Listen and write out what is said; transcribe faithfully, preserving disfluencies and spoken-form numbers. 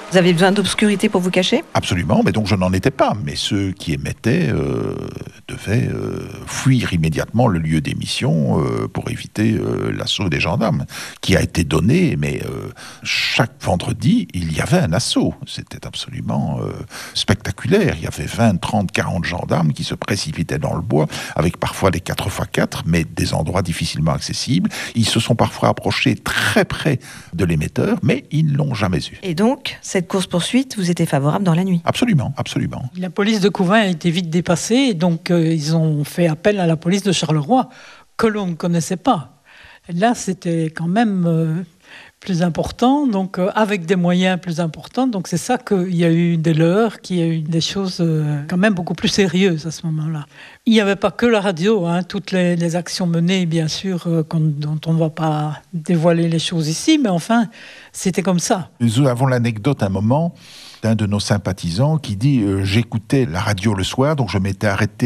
Vous avez besoin d'obscurité pour vous cacher ? Absolument, mais donc je n'en étais pas. Mais ceux qui émettaient euh, devaient euh, fuir immédiatement le lieu d'émission euh, pour éviter euh, l'assaut des gendarmes, qui a été donné, mais euh, chaque vendredi, il y avait un assaut. C'était absolument euh, spectaculaire. Il y avait vingt, trente, quarante gendarmes qui se précipitaient dans le bois, avec parfois des quatre par quatre, mais des endroits difficilement accessibles. Ils se sont parfois approchés très près de l'émetteur, mais ils ne l'ont jamais eu. Et donc, cette course-poursuite, vous était favorable dans la nuit ? Absolument, absolument. La police de Couvin a été vite dépassée, et donc euh, ils ont fait appel à la police de Charleroi, que l'on ne connaissait pas. Et là, c'était quand même euh, plus important, donc euh, avec des moyens plus importants. Donc c'est ça qu'il y a eu des leurres, qu'il y a eu des choses euh, quand même beaucoup plus sérieuses à ce moment-là. Il n'y avait pas que la radio, hein, toutes les, les actions menées, bien sûr, euh, dont on ne va pas dévoiler les choses ici, mais enfin, c'était comme ça. Nous avons l'anecdote à un moment d'un de nos sympathisants qui dit euh, « J'écoutais la radio le soir, donc je m'étais arrêté